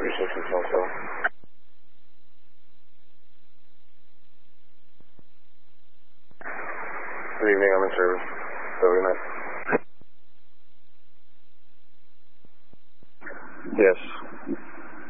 Appreciation, Telcel. Good evening, I'm in service. So good night. Yes.